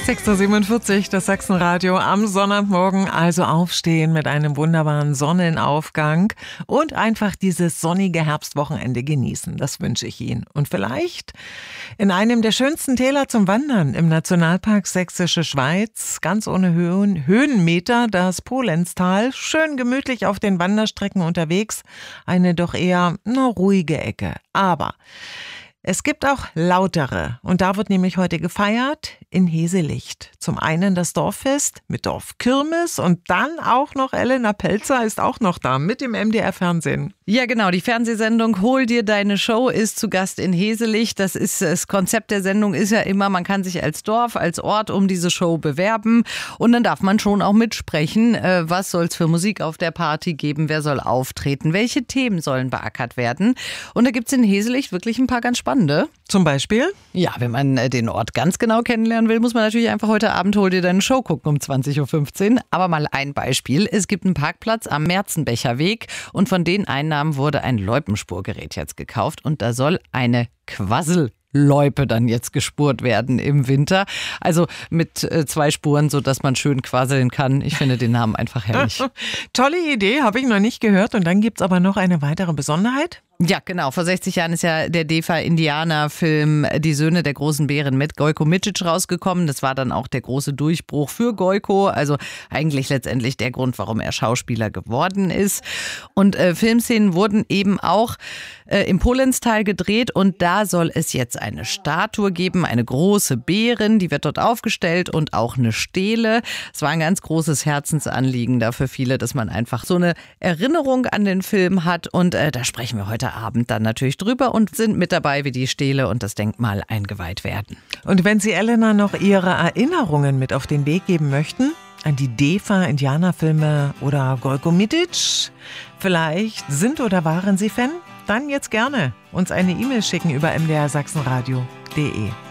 6:47 Uhr, das Sachsenradio am Sonntagmorgen. Also aufstehen mit einem wunderbaren Sonnenaufgang und einfach dieses sonnige Herbstwochenende genießen. Das wünsche ich Ihnen. Und vielleicht in einem der schönsten Täler zum Wandern im Nationalpark Sächsische Schweiz, ganz ohne Höhenmeter, das Polenztal, schön gemütlich auf den Wanderstrecken unterwegs. Eine doch eher ruhige Ecke. Aber es gibt auch lautere und da wird nämlich heute gefeiert in Heselicht. Zum einen das Dorffest mit Dorfkirmes und dann auch noch Elena Pelzer ist auch noch da mit dem MDR-Fernsehen. Ja genau, die Fernsehsendung Hol dir deine Show ist zu Gast in Heselicht. Das Konzept der Sendung ist ja immer, man kann sich als Dorf, als Ort um diese Show bewerben und dann darf man schon auch mitsprechen, was soll es für Musik auf der Party geben, wer soll auftreten, welche Themen sollen beackert werden. Und da gibt es in Heselicht wirklich ein paar ganz spannende. Zum Beispiel? Ja, wenn man den Ort ganz genau kennenlernen will, muss man natürlich einfach heute Abend Hol dir deine Show gucken um 20.15 Uhr. Aber mal ein Beispiel. Es gibt einen Parkplatz am Merzenbecher Weg und von den Einnahmen wurde ein Loipenspurgerät jetzt gekauft und da soll eine Quasselloipe dann jetzt gespurt werden im Winter. Also mit 2 Spuren, sodass man schön quasseln kann. Ich finde den Namen einfach herrlich. Tolle Idee, habe ich noch nicht gehört. Und dann gibt es aber noch eine weitere Besonderheit. Ja, genau. Vor 60 Jahren ist ja der DEFA-Indianer-Film Die Söhne der großen Bären mit Gojko Mitić rausgekommen. Das war dann auch der große Durchbruch für Gojko. Also eigentlich letztendlich der Grund, warum er Schauspieler geworden ist. Und Filmszenen wurden eben auch im Polenztal gedreht. Und da soll es jetzt eine Statue geben, eine große Bärin. Die wird dort aufgestellt und auch eine Stele. Es war ein ganz großes Herzensanliegen da für viele, dass man einfach so eine Erinnerung an den Film hat. Und da sprechen wir heute Abend dann natürlich drüber und sind mit dabei, wie die Stele und das Denkmal eingeweiht werden. Und wenn Sie Elena noch Ihre Erinnerungen mit auf den Weg geben möchten, an die DEFA-Indianerfilme oder Gojko Mitić, vielleicht sind oder waren Sie Fan, dann jetzt gerne uns eine E-Mail schicken über mdrsachsenradio.de.